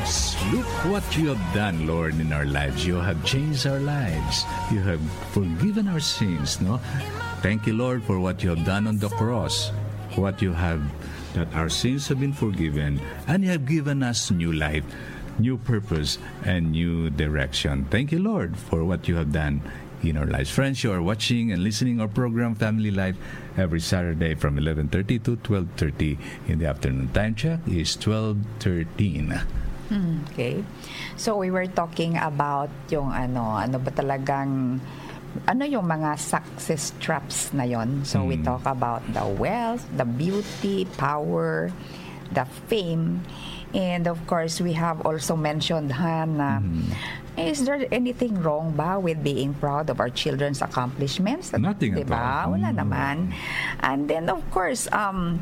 us. Look what you have done, Lord, in our lives. You have changed our lives. You have forgiven our sins, no? Thank you, Lord, for what you have done on the cross. What you have, that our sins have been forgiven, and you have given us new life, new purpose, and new direction. Thank you, Lord, for what you have done in our lives. Friends, you are watching and listening our program Family Life every Saturday from 11:30 to 12:30 in the afternoon. Time check is 12:13. Okay. So we were talking about yung ano ba talagang yung mga success traps na yon. So we talk about the wealth, the beauty, power, the fame, and of course we have also mentioned na is there anything wrong ba with being proud of our children's accomplishments? Nothing at all. Wala naman. And then of course ang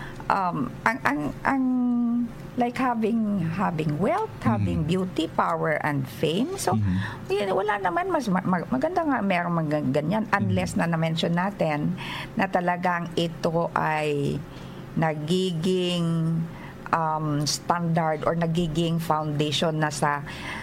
like having wealth, having beauty, power, and fame. So, wala naman maganda nga merong ganyan unless na na-mention natin na talagang ito ay nagiging standard or nagiging foundation na sa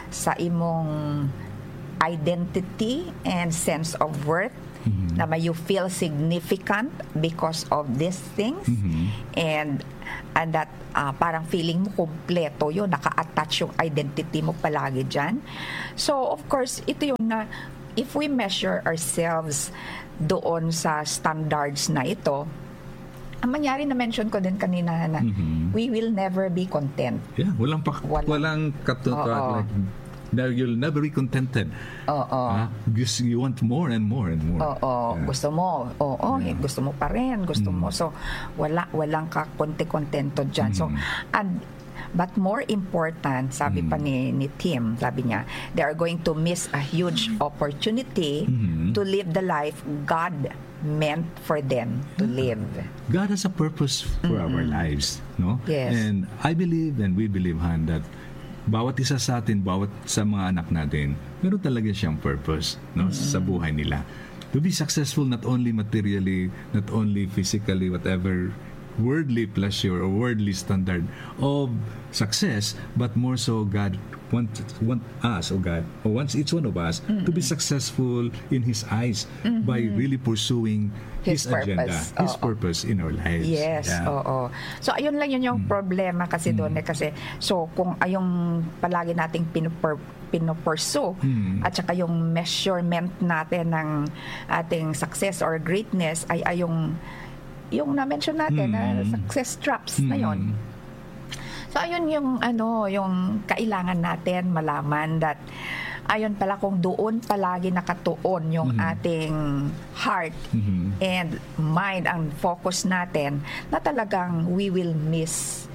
imong identity and sense of worth. Na you feel significant because of these things and that parang feeling mo kompleto yun, naka-attach yung identity mo palagi dyan. So of course ito yung na if we measure ourselves doon sa standards na ito, ang mangyari na mention ko din kanina na we will never be content. Yeah, walang katutuwa. You'll never be contented. Because you want more and more and more. Yeah. Gusto mo. Gusto mo pa rin. Gusto mo. So, walang kakonte-kontento dyan. So, but more important, sabi pa ni Tim, sabi niya, they are going to miss a huge opportunity to live the life God meant for them to live. God has a purpose for our lives, no? Yes. And I believe and we believe, Han, that bawat isa sa atin, bawat sa mga anak natin, meron talaga siyang purpose, no, sa buhay nila. To be successful not only materially, not only physically, whatever worldly pleasure or worldly standard of success, but more so God want us, God, or wants each one of us to be successful in His eyes by really pursuing His agenda, His purpose in our lives. Yes, oo. So ayun lang yun yung problema kasi doon kasi so kung ayong palagi nating pinopursue at saka yung measurement natin ng ating success or greatness ay yung na-mention natin na success traps na yon. So ayun yung kailangan natin malaman that ayon pala kung doon palagi nakatuon yung ating heart and mind ang focus natin na talagang we will miss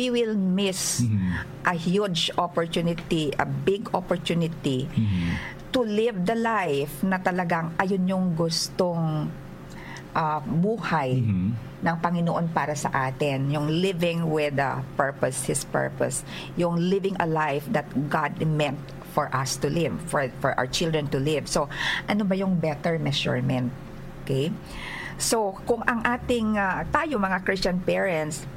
a huge opportunity, a big opportunity to live the life na talagang ayun yung gustong buhay ng Panginoon para sa atin, yung living with a purpose, His purpose, yung living a life that God meant for us to live, for our children to live. So, ano ba yung better measurement? Okay? So, kung ang ating, tayo mga Christian parents,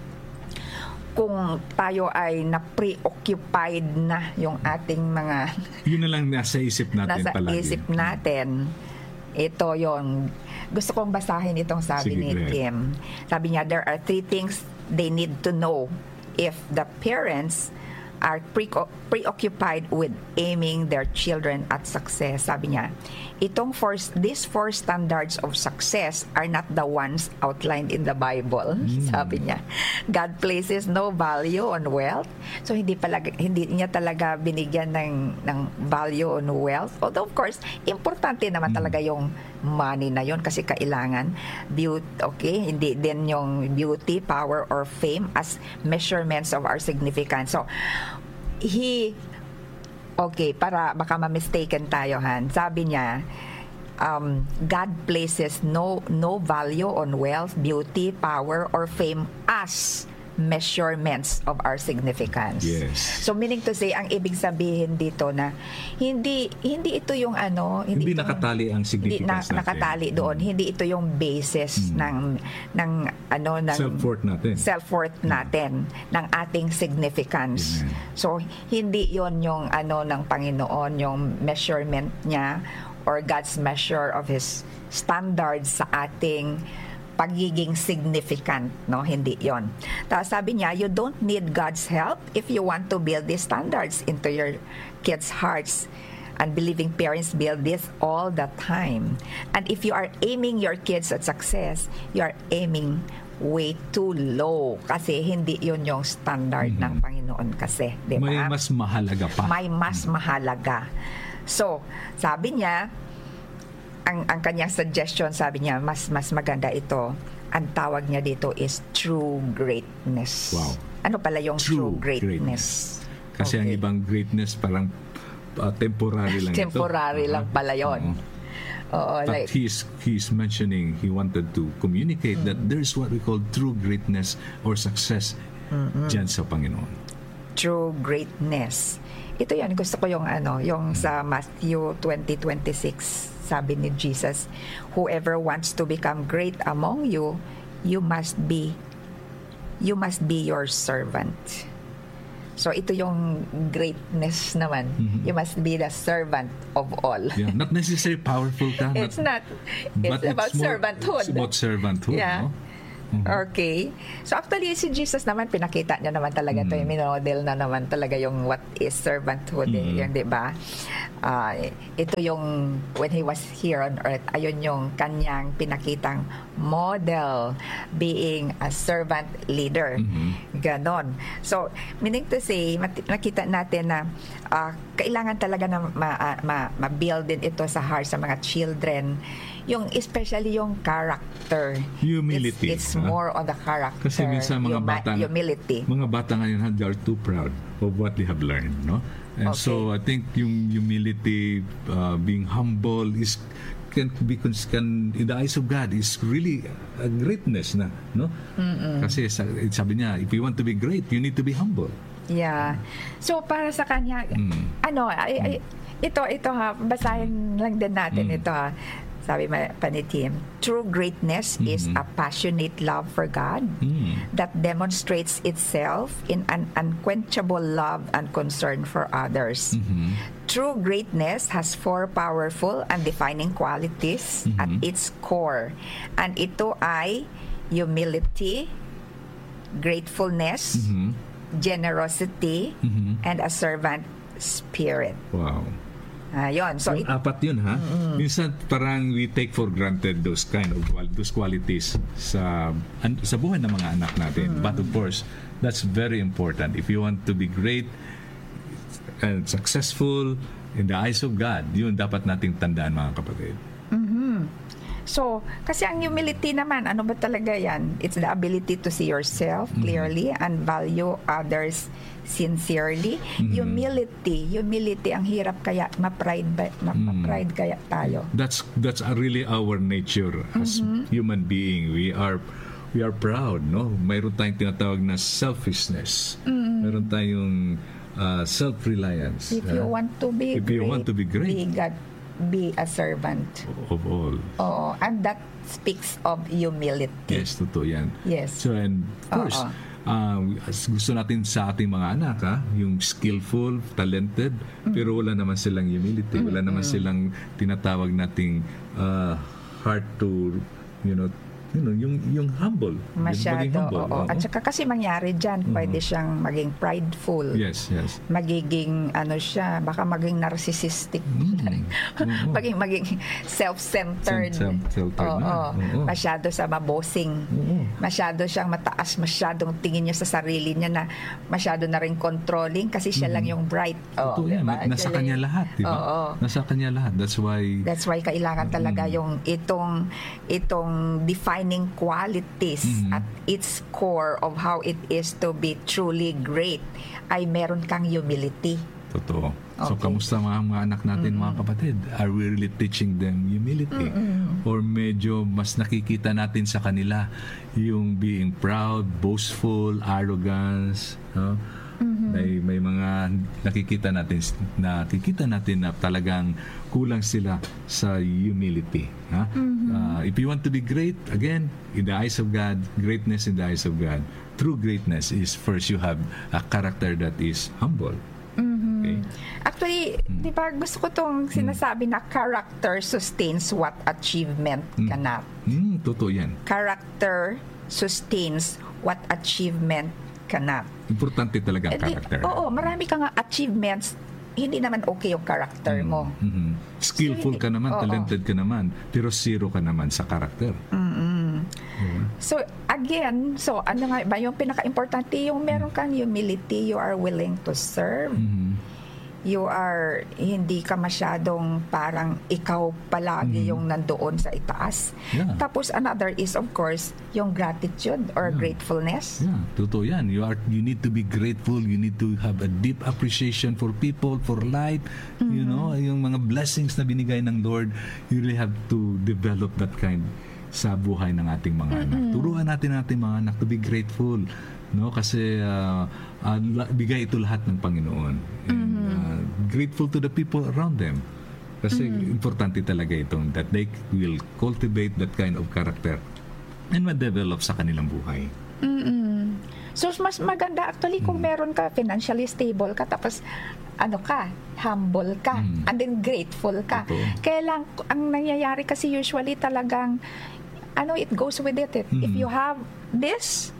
kung tayo ay na-preoccupied na yung ating mga... Yun na lang nasa isip natin palagi. Nasa isip natin. Ito yung gusto kong basahin itong sabi ni Kim. Sabi niya, there are 3 things they need to know if the parents are preoccupied with aiming their children at success. Sabi niya, these 4 standards of success are not the ones outlined in the Bible. Sabi niya, God places no value on wealth. So hindi niya talaga binigyan ng value on wealth. Although of course, importante naman talaga yung money na yon kasi kailangan beauty, okay? Hindi din yung beauty, power, or fame as measurements of our significance. So, para baka ma-mistaken tayo, Han. Sabi niya, God places no value on wealth, beauty, power, or fame as measurements of our significance. Yes. So meaning to say, ang ibig sabihin dito na hindi ito yung Hindi ito, nakatali ang significance natin. nakatali doon. Hindi ito yung basis ng self-worth natin, ng ating significance. Amen. So hindi yon yung ng Panginoon, yung measurement niya or God's measure of His standards sa ating pagiging significant, no? Hindi yon. Tapos sabi niya, you don't need God's help if you want to build these standards into your kids' hearts. Unbelieving parents build this all the time. And if you are aiming your kids at success, you are aiming way too low. Kasi hindi yun yung standard ng Panginoon kasi. Diba? May mas mahalaga pa. May mas mahalaga. So, sabi niya, ang kanyang suggestion, sabi niya, mas maganda ito. Ang tawag niya dito is true greatness. Wow. Ano pala yung true greatness? Kasi ang ibang greatness parang temporary lang temporary ito. lang pala yun. But like, he's mentioning, he wanted to communicate that there's what we call true greatness or success dyan sa Panginoon. True greatness. Ito yan, gusto ko yung yung sa Matthew 20:26. Sabi ni Jesus, whoever wants to become great among you, you must be your servant. So ito yung greatness naman. You must be the servant of all. Yeah, not necessarily powerful ka. It's not. It's about servanthood. It's about servanthood, yeah. no? Okay. So actually, si Jesus naman, pinakita niya naman talaga ito. Yung minodel na naman talaga yung what is servanthood. Yung, di ba? Ito yung when He was here on earth, ayun yung kanyang pinakitang model, being a servant leader. Ganon. So, meaning to say, nakita natin na kailangan talaga na ma-build din ito sa heart sa mga children. Yung especially yung character. Humility. It's more on the character. Kasi minsan mga bata, humility. Mga bata ngayon, they are too proud of what they have learned, no? And so I think yung humility, being humble can in the eyes of God is really a greatness na, no? Kasi sabi niya, if you want to be great, you need to be humble. Yeah. So para sa kanya, ito ha, basahin lang din natin ito ha. Sabi pa ni Tim, true greatness is a passionate love for God that demonstrates itself in an unquenchable love and concern for others. True greatness has 4 powerful and defining qualities at its core. And ito ay humility, gratefulness, generosity, and a servant spirit. Wow. Ayun. So apat yun, ha? Minsan parang we take for granted those qualities sa buhay ng mga anak natin. But of course, that's very important. If you want to be great and successful in the eyes of God, yun dapat nating tandaan, mga kapatid. So, kasi ang humility naman, ano ba talaga yan? It's the ability to see yourself clearly and value others sincerely. Humility, ang hirap kaya ma-pride kaya tayo. That's really our nature as human being. We are proud, no? Mayroon tayong tinatawag na selfishness. Mayroon tayong self-reliance. If you want to be great, be a servant of all. Oo, and that speaks of humility. Yes, totoo yan. Yes. So, and first, gusto natin sa ating mga anak, yung skillful, talented, pero wala naman silang humility. Wala naman silang tinatawag nating heart to, yung humble. Masyado, humble. At saka kasi mangyari dyan, pwede siyang maging prideful. Yes. Magiging, baka maging narcissistic. Maging self-centered. Masyado sa mabosing. Masyado siyang mataas, masyadong tingin niya sa sarili niya na masyado na rin controlling kasi siya lang yung bright. Ito yan. Nasa kanya lahat, di ba? Nasa kanya lahat. That's why kailangan talaga yung itong defining qualities at its core of how it is to be truly great ay meron kang humility. Totoo. So, Okay. kamusta mga anak natin, mga kapatid? Are we really teaching them humility? Or medyo mas nakikita natin sa kanila yung being proud, boastful, arrogance, no? May mga nakikita natin na talagang kulang sila sa humility. Ha? If you want to be great, again, in the eyes of God, greatness in the eyes of God, true greatness is first you have a character that is humble. Okay? Actually, di ba gusto ko tong sinasabi na character sustains what achievement cannot. Totoo yan. Character sustains what achievement cannot. Importante talaga ang character. Oo, marami ka nga achievements, hindi naman okay yung character mo. Skillful ka naman, talented ka naman, pero zero ka naman sa character. So again, ano nga ba yung pinaka-importante, yung meron kang humility, you are willing to serve. You are, hindi ka masyadong parang ikaw palagi yung nandoon sa itaas. Yeah. Tapos another is of course yung gratitude or gratefulness. Yeah, totoo yan. You need to be grateful. You need to have a deep appreciation for people, for life. You know, yung mga blessings na binigay ng Lord, you really have to develop that kind sa buhay ng ating mga anak. Turuan natin ang ating mga anak to be grateful, no? Kasi bigay ito lahat ng Panginoon. And grateful to the people around them. Kasi importante talaga itong that they will cultivate that kind of character and ma-develop sa kanilang buhay. So mas maganda actually kung meron ka, financially stable ka, tapos humble ka, and then grateful ka. Ito. Kaya lang, ang nangyayari kasi usually talagang, it goes with it. If you have this,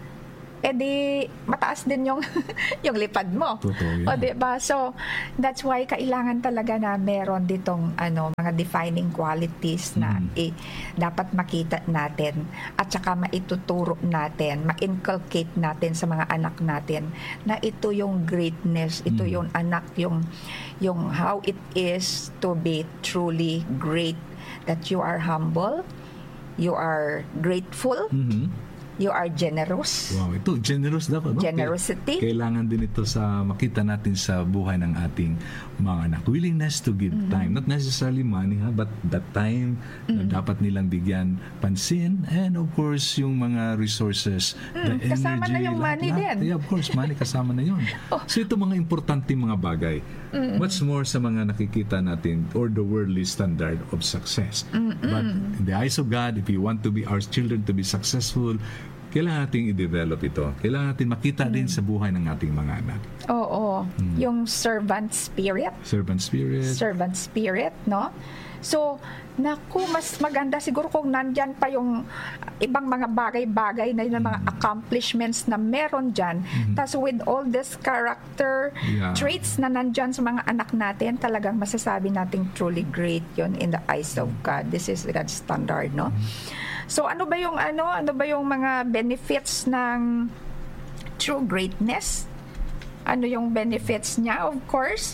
edi mataas din yung yung lipad mo. Totoo yan. O diba? So that's why kailangan talaga na meron ditong mga defining qualities na dapat makita natin at saka maituturo natin, ma-inculcate natin sa mga anak natin na ito yung greatness, ito yung anak, yung how it is to be truly great, that you are humble, you are grateful, you are generous. Wow, ito, generous dapat. No? Generosity. Kailangan din ito sa makita natin sa buhay ng ating mga anak. Willingness to give time. Not necessarily money, but that time na dapat nilang bigyan pansin. And of course, yung mga resources, the energy. Kasama na yung money din. Yeah, of course, money kasama na yun. So ito mga importante mga bagay. Much more sa mga nakikita natin or the worldly standard of success. But in the eyes of God, if we want to be our children to be successful, kailangan natin i-develop ito. Kailangan natin makita din sa buhay ng ating mga anak. Oo. Yung servant spirit. Servant spirit, no? So, mas maganda siguro kung nandyan pa yung ibang mga bagay-bagay na yung mga accomplishments na meron dyan. Tapos with all this character traits na nandyan sa mga anak natin, talagang masasabi nating truly great yun in the eyes of God. This is God's standard, no? So ano ba yung mga benefits ng true greatness? Ano yung benefits niya? Of course,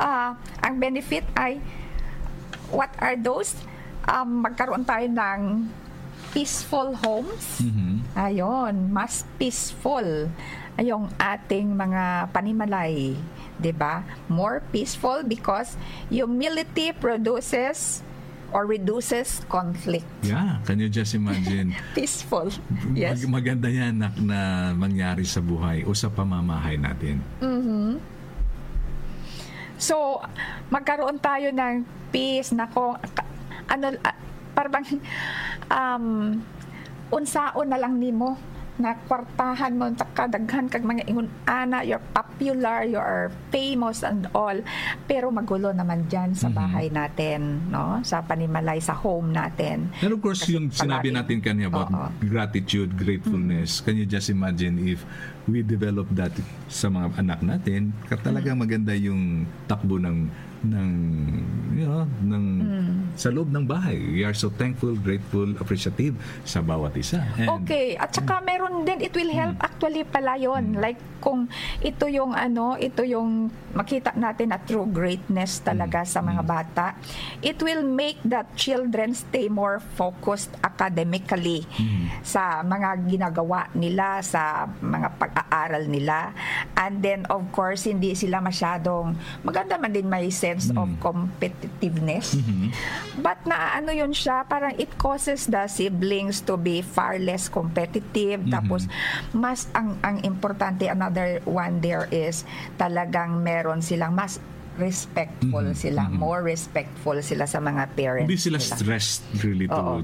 ang benefit ay what are those? Magkaroon tayo ng peaceful homes. Ayun, mas peaceful yung ating mga panimalay, 'di ba? More peaceful because humility produces or reduces conflict. Yeah, can you just imagine? Peaceful. Yes. Maganda yan na mangyari sa buhay o sa pamamahay natin. So, magkaroon tayo ng peace na parang unsaon na lang nimo na kwartahan mo, kadaghan kag mga ingon ana, you're popular, you are famous and all, pero magulo naman dyan sa bahay natin, no? Sa panimalay, sa home natin. And of course, yung sinabi natin kanina about gratitude, gratefulness, can you just imagine if we develop that sa mga anak natin, talagang maganda yung takbo ng sa loob ng bahay. We are so thankful, grateful, appreciative sa bawat isa. And, okay, at saka meron din, it will help actually pala yun. Like kung ito yung makita natin na true greatness talaga sa mga bata, it will make the children stay more focused academically sa mga ginagawa nila, sa mga pag-aaral nila. And then of course, hindi sila masyadong, maganda man din may sense of competitiveness. But naano yun siya, parang it causes the siblings to be far less competitive. Tapos mas ang importante, another one there is talagang meron silang mas respectful sila, more respectful sila sa mga parents. Hindi sila stressed really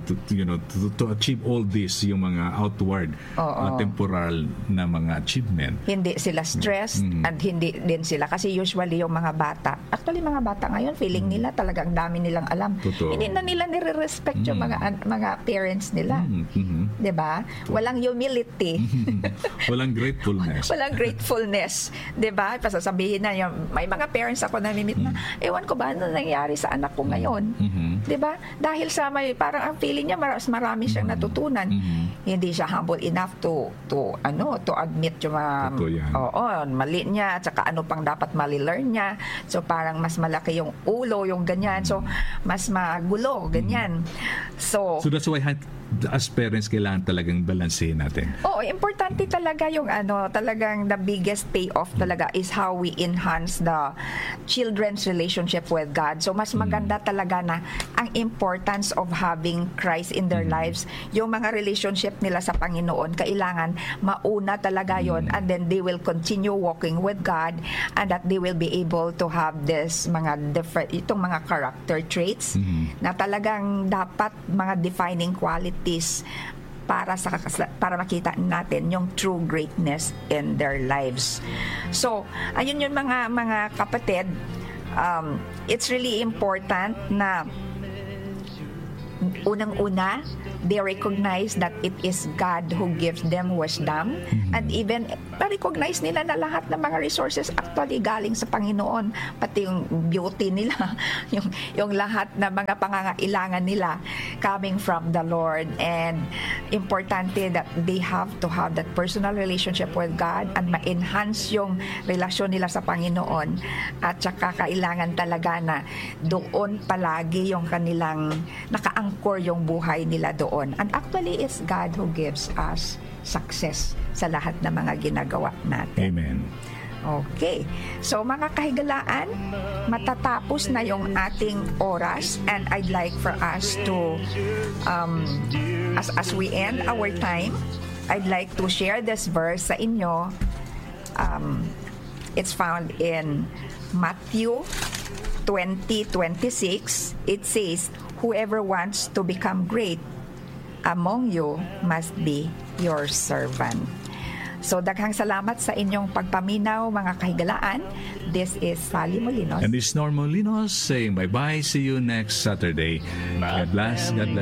to achieve all this, yung mga outward temporal na mga achievement. Hindi sila stressed at hindi din sila, kasi usually yung mga bata, actually mga bata ngayon, feeling nila talagang dami nilang alam. Totoo. Hindi na nila nire-respect yung mga parents nila. 'Di ba? Walang humility. Walang gratefulness. Walang gratefulness. 'Di ba? Pasasabihin na yung, may mga parents ako namimit na, ewan ko ba ano nangyari sa anak ko ngayon. 'Di ba? Dahil sa parang ang feeling niya marami siyang natutunan. Hindi siya humble enough to admit yung mali niya, at saka ano pang dapat mali-learn niya. So parang mas malaki yung ulo, yung ganyan. So mas magulo, ganyan. So that's why as parents kailangan talagang balansehin natin. Importante talaga yung talagang the biggest payoff talaga is how we enhance the children's relationship with God. So mas maganda talaga na ang importance of having Christ in their lives, yung mga relationship nila sa Panginoon, kailangan mauna talaga yon, and then they will continue walking with God, and that they will be able to have this itong mga character traits na talagang dapat mga defining qualities para makita natin yung true greatness in their lives. So, ayun yung mga kapatid, it's really important na unang-una, they recognize that it is God who gives them wisdom, and even recognize nila na lahat ng mga resources actually galing sa Panginoon, pati yung beauty nila, yung lahat ng mga pangangailangan nila coming from the Lord. And importante that they have to have that personal relationship with God and ma-enhance yung relasyon nila sa Panginoon, at saka kailangan talaga na doon palagi yung kanilang nakaangkor yung buhay nila doon. And actually, it's God who gives us success sa lahat ng mga ginagawa natin. Amen. Okay. So, mga kahigalaan, matatapos na yung ating oras, and I'd like for us to, as we end our time, I'd like to share this verse sa inyo. It's found in Matthew 20:26. It says, "Whoever wants to become great among you must be your servant." So, daghang salamat sa inyong pagpaminaw, mga kahigalaan. This is Sally Molinos. And this is Norm Molinos saying bye-bye. See you next Saturday. God bless. God bless.